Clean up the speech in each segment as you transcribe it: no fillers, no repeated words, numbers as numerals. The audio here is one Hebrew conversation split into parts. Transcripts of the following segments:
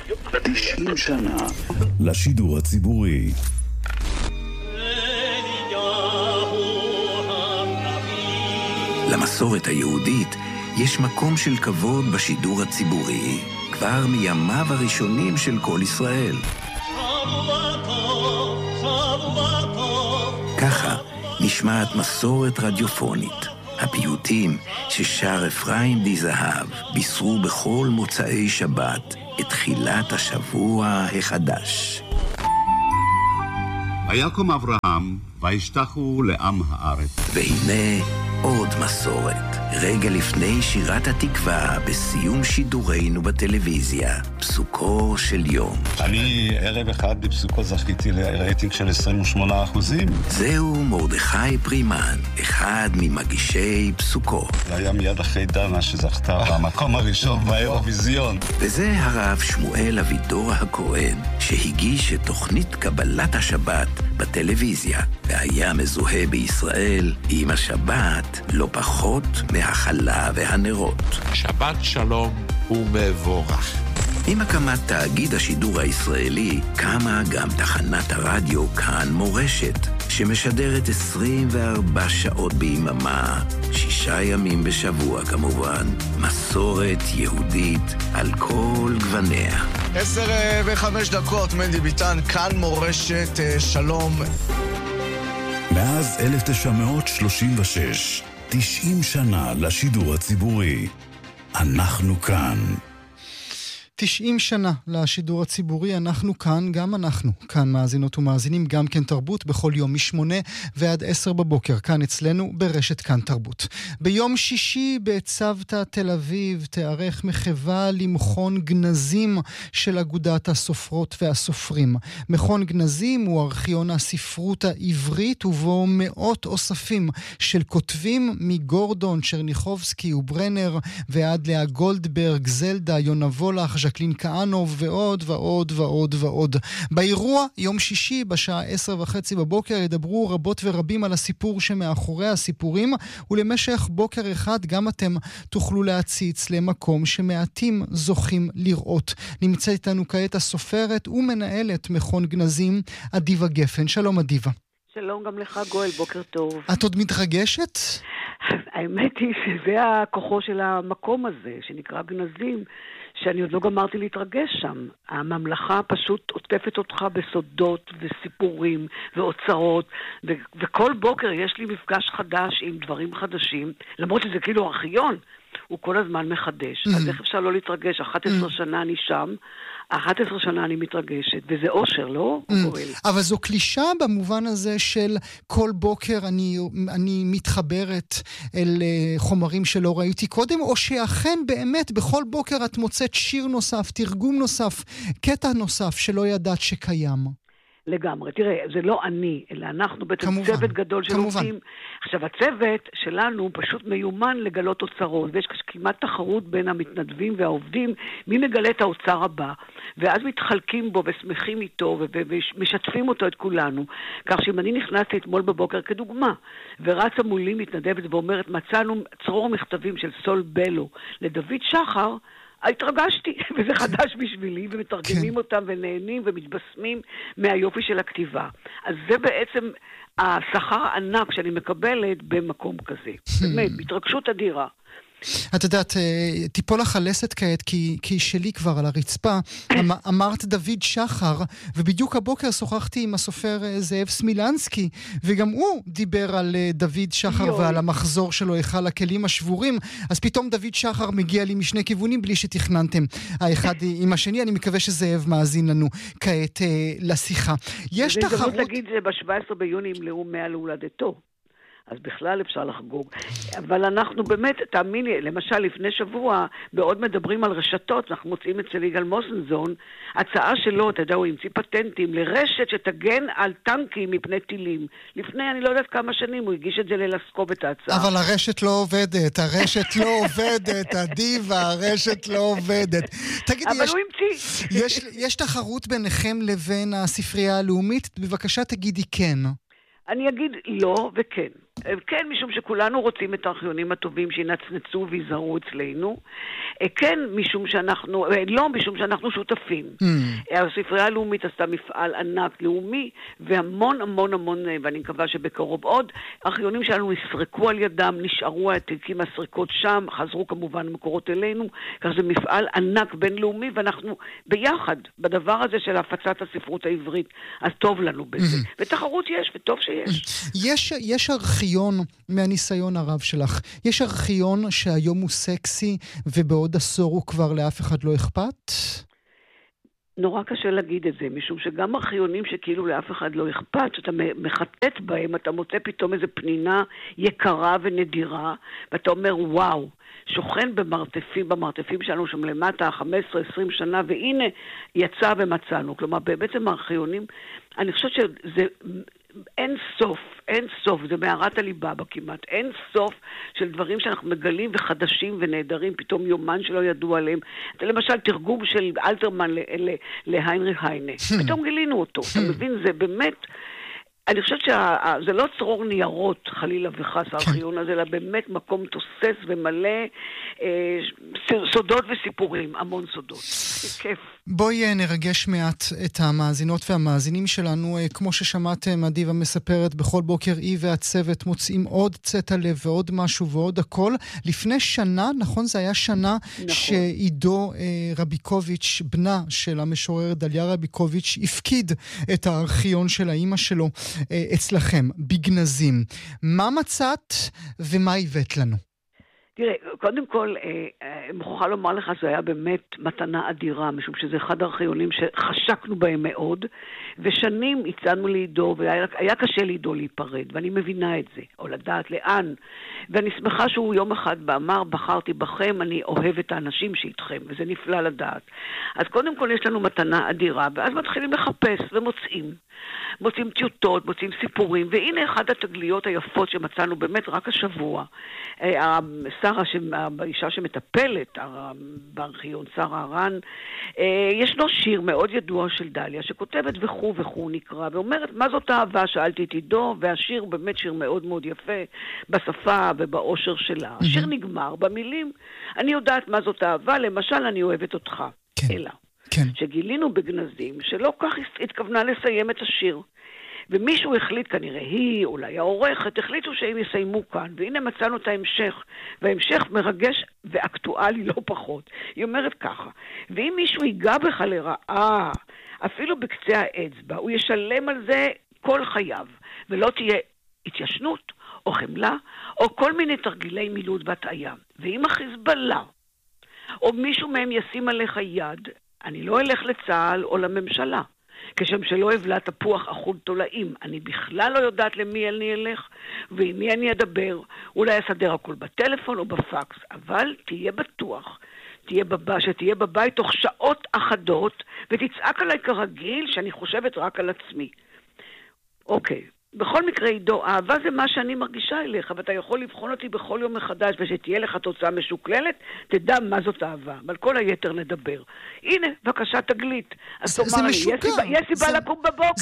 90 שנה לשידור הציבורי. למסורת היהודית יש מקום של כבוד בשידור הציבורי, כבר מימיו הראשונים של כל ישראל. ככה נשמעת מסורת רדיופונית. הפיוטים ששר אפרים די זהב בישרו בכל מוצאי שבת את תחילת השבוע החדש. ויקום אברהם וישתחו לעם הארץ. והנה עוד מסורת. רגע לפני שירת התקווה בסיום שידורנו בטלוויזיה, פסוקו של יום. אני ערב אחד בפסוקו זכיתי לרייטינג של 28%. זהו מרדכי פרימן, אחד ממגישי פסוקו. זה היה מיד אחרי דנה שזכתה במקום הראשון באירוויזיון. וזה הרב שמואל אבידור הכהן, שהגיש את תוכנית קבלת השבת בטלוויזיה, והיה מזוהה בישראל עם השבת לא פחות מהחלה והנרות. שבת שלום ומבורך. עם הקמת תאגיד השידור הישראלי, קמה גם תחנת הרדיו כאן מורשת, שמשדרת 24 שעות ביממה, 6 ימים בשבוע כמובן, מסורת יהודית על כל גווניה. 10:05, מנדי ביטן, כאן מורשת, שלום. מאז 1936, 90 שנה לשידור הציבורי. אנחנו כאן. 90 שנה לשידור הציבורי, אנחנו כאן, גם אנחנו כאן מאזינות ומאזינים, גם כן תרבות, בכל יום מ8 ועד 10 בבוקר, כאן אצלנו ברשת כאן תרבות. ביום שישי בצוותא תל אביב תארך מחווה למכון גנזים של אגודת הסופרות והסופרים. מכון גנזים הוא ארכיון הספרות העברית, ובו מאות אוספים של כותבים מגורדון, צ'רניחובסקי וברנר, ועד לאה גולדברג, זלדה, יונה וולך, ז'קלין כהנוב ועוד ועוד ועוד ועוד. באירוע יום שישי בשעה 10:30 בבוקר ידברו רבות ורבים על הסיפור שמאחורי הסיפורים, ולמשך בוקר אחד גם אתם תוכלו להציץ למקום שמעטים זוכים לראות. נמצא איתנו כעת הסופרת ומנהלת מכון גנזים, אדיבה גפן. שלום אדיבה. שלום גם לך גואל, בוקר טוב. את עוד מתרגשת? האמת היא שזה הכוחו של המקום הזה שנקרא גנזים, שאני עוד לא גמרתי להתרגש שם. הממלכה פשוט עוטפת אותך בסודות וסיפורים ואוצרות, וכל בוקר יש לי מפגש חדש עם דברים חדשים, למרות שזה כאילו ארכיון, הוא כל הזמן מחדש. אז איך אפשר לא להתרגש? 11 שנה אני שם, 11 שנה אני מתרגשת, וזה אושר, לא? אבל זו קלישה במובן הזה של כל בוקר אני מתחברת אל חומרים שלא ראיתי קודם, או שאכן באמת בכל בוקר את מוצאת שיר נוסף, תרגום נוסף, קטע נוסף שלא ידעת שקיים. לגמרי. תראה, זה לא אני, אלא אנחנו בעצם צוות גדול של עובדים. עכשיו, הצוות שלנו פשוט מיומן לגלות אוצרות, ויש כמעט תחרות בין המתנדבים והעובדים, מי מגלה את האוצר הבא, ואז מתחלקים בו ושמחים איתו, ומשתפים אותו את כולנו. כך שאם אני נכנסתי אתמול בבוקר כדוגמה, ורצה מולי מתנדבת ואומרת, מצאנו צרור מכתבים של סול בלו לדוד שחר, התרגשתי, וזה חדש בשבילי, ומתרגמים אותם ונהנים ומתבשמים מהיופי של הכתיבה. אז זה בעצם השכר הענק שאני מקבלת במקום כזה. באמת, בהתרגשות אדירה. את יודעת, טיפול החלסת כעת, כי היא שלי כבר על הרצפה, אמרת דוד שחר, ובדיוק הבוקר שוחחתי עם הסופר זאב סמילנסקי, וגם הוא דיבר על דוד שחר ועל המחזור שלו, היכל הכלים השבורים, אז פתאום דוד שחר מגיע לי משני כיוונים בלי שתכננתם האחד עם השני. אני מקווה שזאב מאזין לנו כעת לשיחה. יש תחרות... זה הזדמנות להגיד שב-17 ביוני ימלאו 100 להולדתו. אז בכלל אפשר לחגוג. אבל אנחנו באמת, תאמין לי, למשל לפני שבוע, בעוד מדברים על רשתות, אנחנו מוצאים אצל יגאל מוסנזון, הצעה שלו, אתה יודע, הוא המציא פטנטים לרשת שתגן על טנקים מפני טילים. לפני, אני לא יודעת כמה שנים, הוא הגיש את זה ללסקוב את ההצעה. אבל הרשת לא עובדת, הרשת לא עובדת, אדיבה, הרשת לא עובדת. תגידי, אבל הוא המציא. יש תחרות ביניכם לבין הספרייה הלאומית? בבקשה תגידי כן. אני אגיד לא וכן. כן, משום שכולנו רוצים את הארכיונים הטובים שינצנצו ויזהרו אצלנו. כן, משום שאנחנו, לא, משום שאנחנו שותפים. הספרייה הלאומית עשתה מפעל ענק לאומי, והמון המון המון, ואני מקווה שבקרוב עוד, הארכיונים שלנו נסרקו על ידם, נשארו העתיקים הסריקות שם, חזרו כמובן מקורות אלינו, כך זה מפעל ענק בינלאומי, ואנחנו ביחד בדבר הזה של הפצת הספרות העברית, אז טוב לנו בזה. ותחרות יש, וטוב שיש. יש ארכיון מהניסיון הרב שלך. יש ארכיון שהיום הוא סקסי, ובעוד עשור הוא כבר לאף אחד לא אכפת? נורא קשה להגיד את זה, משום שגם ארכיונים שכאילו לאף אחד לא אכפת, שאתה מחטט בהם, אתה מוצא פתאום איזו פנינה יקרה ונדירה, ואתה אומר, וואו, שוכן במרתפים שלנו שם למטה 15-20 שנה, והנה יצא ומצאנו. כלומר, בעצם הארכיונים, אני חושבת שזה אין סוף, זה מערת הליבה כמעט, אין סוף של דברים שאנחנו מגלים וחדשים ונהדרים, פתאום יומן שלא ידעו עליהם. למשל, תרגום של אלתרמן להיינריך היינה. פתאום גילינו אותו. אתה מבין, זה באמת... אני חושבת שזה לא צרור ניירות, חלילה וחס, הארכיון הזה, אלא באמת מקום תוסס ומלא סודות וסיפורים, המון סודות. כיף. בואי נרגש מעט את המאזינות והמאזינים שלנו. כמו ששמעתם, אדיבה מספרת, בכל בוקר היא והצוות מוצאים עוד צאת הלב ועוד משהו ועוד הכל. לפני שנה, נכון? זה היה שנה שעידו רביקוביץ', בנה של המשורר דליה רביקוביץ', הפקיד את הארכיון של האמא שלו אצלכם, בגנזים. מה מצאת ומה הבאת לנו? תראה, קודם כל, מוכרחה לומר לך, זה היה באמת מתנה אדירה, משום שזה אחד הארכיונים שחשקנו בהם מאוד, ושנים הצענו לעידו, והיה קשה לעידו להיפרד, ואני מבינה את זה, או לדעת לאן, ואני שמחה שהוא יום אחד באמר, בחרתי בכם, אני אוהב את האנשים שאיתכם, וזה נפלא לדעת. אז קודם כל יש לנו מתנה אדירה, ואז מתחילים לחפש מוצאים טיוטות, מוצאים סיפורים, והנה אחד התגליות היפות שמצאנו באמת רק השבוע. שרה, האישה שמטפלת בארכיון, שרה הרן, ישנו שיר מאוד ידוע של דליה, שכותבת וכו' נקרא, ואומרת, מה זאת אהבה? שאלתי את עידו, והשיר באמת שיר מאוד מאוד יפה, בשפה ובאושר שלה. השיר נגמר במילים, אני יודעת מה זאת אהבה, למשל, אני אוהבת אותך. אלא. כן. שגילינו בגנזים שלא כך התכוונה לסיים את השיר. ומישהו החליט, כנראה היא, אולי העורכת, החליטו שהם יסיימו כאן, והנה מצאנו את ההמשך, וההמשך מרגש ואקטואלי לא פחות. היא אומרת ככה, ואם מישהו ייגע בך לרעה, אפילו בקצה האצבע, הוא ישלם על זה כל חייו, ולא תהיה התיישנות, או חמלה, או כל מיני תרגילי מילוד והטעיה. ואם החיזבאללה, או מישהו מהם ישים עליך יד, אני לא אלך לצה"ל או לממשלה, כשם שלא אבלה תפוח אחוד תולעים. אני בכלל לא יודעת למי אני אלך, ועם מי אני אדבר. אולי אסדר הכל בטלפון או בפקס, אבל תהיה בטוח, שתהיה בבית תוך שעות אחדות, ותצעק עליי כרגיל שאני חושבת רק על עצמי. אוקיי. בכל מקרה, עידו, אהבה זה מה שאני מרגישה אליך, ואתה יכול לבחון אותי בכל יום מחדש, ושתהיה לך תוצאה משוקללת, תדע מה זאת אהבה. אבל כל היתר נדבר. הנה, בבקשה, תגלית. אז תאמר לי, יש סיבה לקום בבוקר?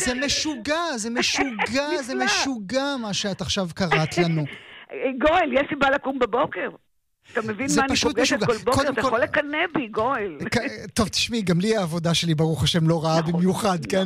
זה משוגע מה שאת עכשיו קראת לנו. גואל, יש סיבה לקום בבוקר? אתה מבין מה אני פוגשת כל בוקר? אתה יכול לקנה בי, גואל. טוב, תשמעי, גם לי העבודה שלי, ברוך השם, לא רעה במיוחד, כן?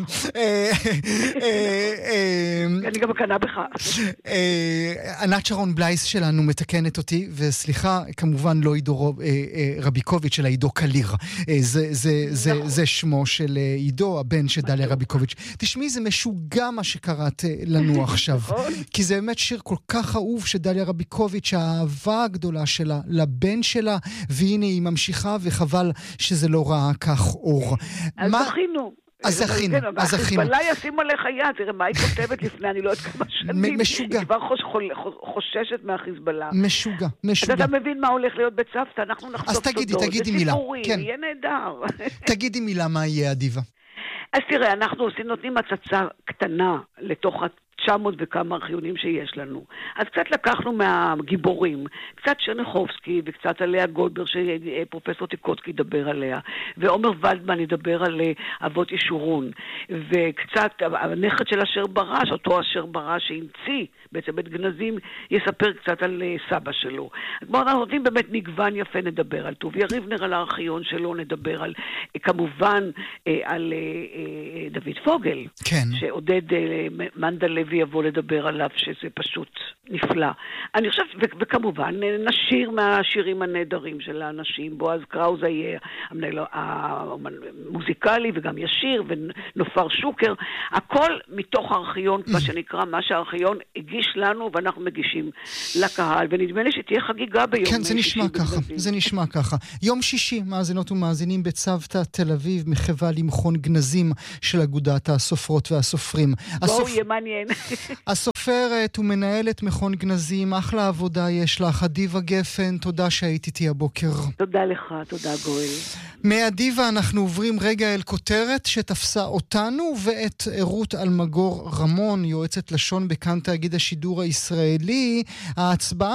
אני גם מקנה בך. ענת שרון בלייס שלנו מתקנת אותי, וסליחה, כמובן לא עידו רביקוביץ', אלא עידו קליר. זה שמו של עידו, הבן של דליה רביקוביץ'. תשמעי, זה משוגע מה שקראת לנו עכשיו. כי זה באמת שיר כל כך אהוב שדליה רביקוביץ', האהבה הגדולה שלה, לבן שלה, והנה היא ממשיכה, וחבל שזה לא ראה כך אור. אז זכינו. אז זכינו. החיזבאללה ישים עליך יד, תראה מה היא כותבת לפני, אני לא יודעת כמה שנים. משוגע. היא כבר חוששת מהחיזבאללה. משוגע. אז אתה מבין מה הולך להיות בצוותא, אנחנו נחשוף סודות. אז תגידי מילה. סיפורים, יהיה נהדר. תגידי מילה מה יהיה אדיבה. אז תראה, אנחנו נותנים הצצה קטנה לתוך 900 וכמה ארכיונים שיש לנו. אז קצת לקחנו מהגיבורים, קצת שרנחובסקי וקצת עליה גולדברג שפרופסור טיקוצקי ידבר עליה, ועומר ולדמן ידבר על אבות ישורון, וקצת הנכד של אשר בראש, אותו אשר בראש שהמציא בעצם בית גנזים, יספר קצת על סבא שלו. כמו אנחנו נותנים באמת מגוון יפה, נדבר על טוביה ריבנר, על הארכיון שלו, נדבר על, כמובן, על דוד פוגל, כן. שעודד מנדל לוי יבוא לדבר עליו, שזה פשוט נפלא. אני חושבת, וכמובן, נשיר מהשירים הנהדרים של האנשים, בועז קראוזה יהיה המנהל המוזיקלי וגם ישיר, ונופר שוקר, הכל מתוך הארכיון, מה שנקרא, מה שהארכיון הגיש לנו, ואנחנו מגישים לקהל, ונדמה לי שתהיה חגיגה ביום כן, זה נשמע ככה, זה נשמע ככה. יום שישי, מאזינות ומאזינים בצוותא תל אביב, מחווה למכון גנזים של אגודת הסופרות והסופרים. בואו, יהיה מעניין. הסופרת ומנהלת מכון גנזים, אחלה עבודה יש לך, אדיבה גפן, תודה שהיית איתי הבוקר. תודה לך, תודה גואל. מאדיבה אנחנו עוברים רגע אל כותרת שתפסה אותנו ואת רות אלמגור רמון, יועצת לשון בכאן תאגיד השידור הישראלי. ההצבעה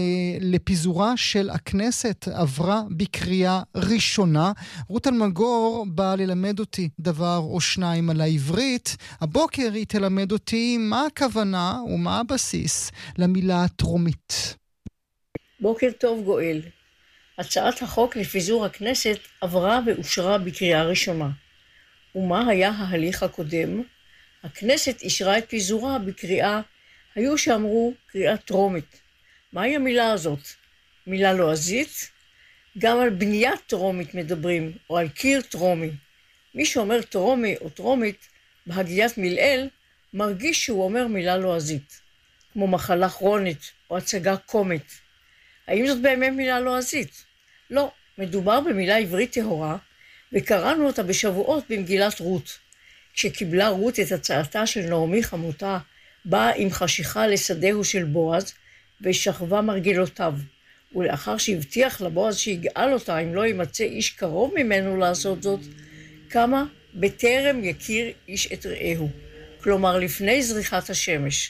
לפיזורה של הכנסת עברה בקריאה ראשונה. רות אלמגור באה ללמד אותי דבר או שניים על העברית. הבוקר היא תלמד אותי מה הכוונה ומה הבסיס למילה טרומית. בוקר טוב גואל. הצעת החוק לפיזור הכנסת עברה ואושרה בקריאה ראשונה. ומה היה ההליך הקודם? הכנסת אישרה את פיזורה בקריאה, היו שאמרו קריאה טרומית. מהי המילה הזאת? מילה לועזית? גם על בניית טרומית מדברים, או על קיר טרומי. מי שאומר טרומי או טרומית, בהגיית מילאל, מרגיש שהוא אומר מילה לועזית, כמו מחלה כרונית או הצגה קומית. האם זאת באמת מילה לועזית? לא, מדובר במילה עברית טהורה, וקראנו אותה בשבועות במגילת רות. כשקיבלה רות את הצעתה של נעמי חמותה, באה עם חשיכה לשדהו של בועז, ושכבה מרגלותיו. ולאחר שהבטיח לבועז שיגאל אותה אם לא יימצא איש קרוב ממנו לעשות זאת, קמה בטרם יכיר איש את רעהו, כלומר לפני זריחת השמש.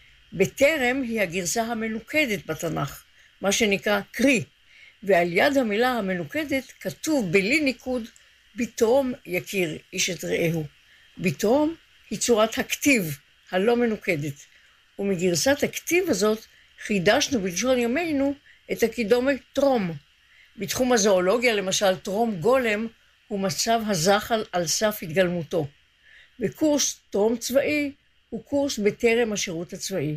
בטרם היא הגרסה המנוקדת בתנ"ך, מה שנקרא קרי, ועל יד המילה המנוקדת כתוב בלי ניקוד, בתרום יכיר איש את רעהו. בתרום היא צורת הכתיב הלא מנוקדת, ומגרסת הכתיב הזאת חידשנו בלשון ימינו את הקידומת טרום. בתחום הזואולוגיה למשל טרום גולם הוא מצב הזחל על סף התגלמותו. וקורס טרום צבאי הוא קורס בטרם השירות הצבאי.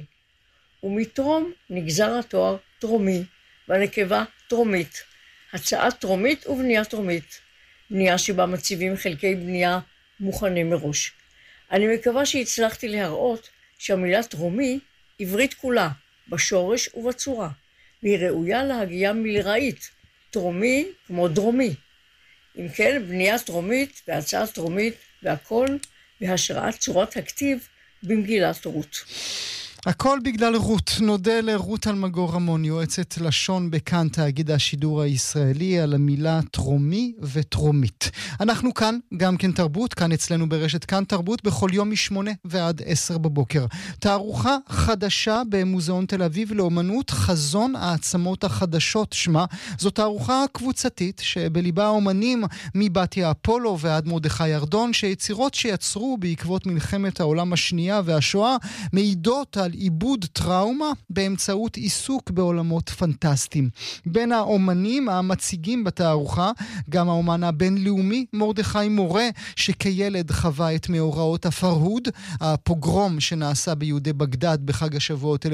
ומטרום נגזר התואר טרומי והנקבה טרומית. הצעת טרומית ובנייה טרומית. בנייה שבה מציבים חלקי בנייה מוכנים מראש. אני מקווה שהצלחתי להראות שהמילה טרומי עברית כולה, בשורש ובצורה, והיא ראויה להגייה מלראית, טרומי כמו דרומי. אם כן, בנייה טרומית והצעה טרומית והכל בהשראת צורת הכתיב במגילת רות. הכל בגלל רות. נודה לרות אלמגור רמון, יועצת לשון בכאן תאגיד השידור הישראלי, על המילה טרומי וטרומית. אנחנו כאן, גם כן תרבות, כאן אצלנו ברשת כאן תרבות, בכל יום מ8 ועד 10 בבוקר. תערוכה חדשה במוזיאון תל אביב לאומנות, חזון העצמות החדשות שמה. זו תערוכה קבוצתית שבליבה האומנים מבתיה אפולו ועד מרדכי ירדון, שיצירות שיצרו בעקבות מלחמת העולם השנייה והשואה מעידות על עיבוד טראומה באמצעות עיסוק בעולמות פנטסטיים. בין האומנים המציגים בתערוכה, גם האומן הבינלאומי מרדכי מורה, שכילד חווה את מאורעות הפרהוד, הפוגרום שנעשה ביהודי בגדד בחג השבועות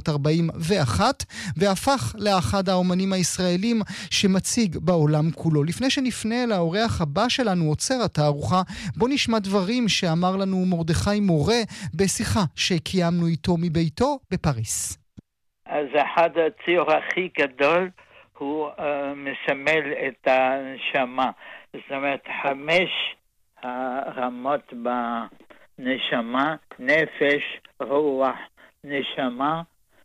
1941, והפך לאחד האומנים הישראלים שמציג בעולם כולו. לפני שנפנה לאורח הבא שלנו, עוצר התערוכה, בוא נשמע דברים שאמר לנו מרדכי מורה בשיחה שקיימנו איתו מביתו בפריס. אז אחד הציור הכי גדול הוא מסמל את הנשמה. זאת אומרת, 5 הרמות בנשמה, נפש, רוח, נשמה,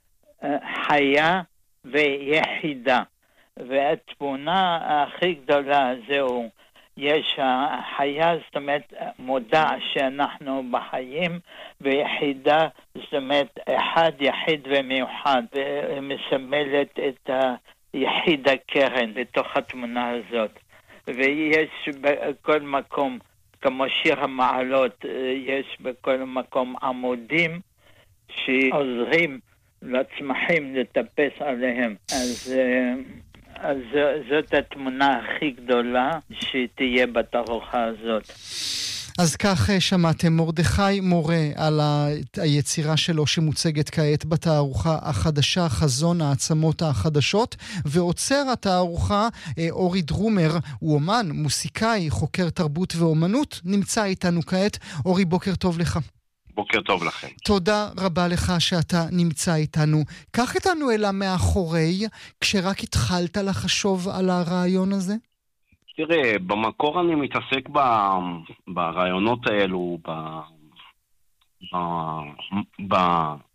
חיה ויחידה. והתמונה הכי גדולה זהו יש החיה, זאת אומרת, מודע שאנחנו בחיים, ויחידה, זאת אומרת, אחד יחיד ומיוחד, ומסמלת את היחיד הקרן בתוך התמונה הזאת. ויש בכל מקום, כמו שיר המעלות, יש בכל מקום עמודים שעוזרים לצמחים לטפס עליהם. אז זאת התמונה הכי גדולה שתהיה בתערוכה הזאת. אז כך שמעתם, מרדכי מורה על היצירה שלו שמוצגת כעת בתערוכה החדשה, חזון העצמות החדשות, ועוצר התערוכה אורי דרומר, הוא אומן, מוסיקאי, חוקר תרבות ואומנות, נמצא איתנו כעת. אורי, בוקר טוב לך. בוקר טוב לכם. תודה רבה לך שאתה נמצא איתנו. קח איתנו אלה מאחורי, כשרק התחלת לחשוב על הרעיון הזה? תראה, במקור אני מתעסק ברעיונות האלו,